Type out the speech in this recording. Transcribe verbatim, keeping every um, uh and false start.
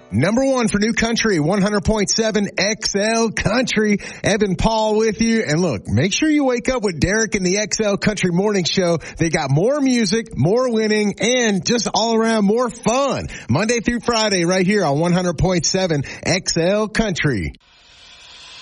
Number one for New Country, one hundred point seven X L Country. Evan Paul with you. And look, make sure you wake up with Derek and the X L Country Morning Show. They got more music, more winning, and just all around more fun. Monday through Friday right here on one hundred point seven X L Country.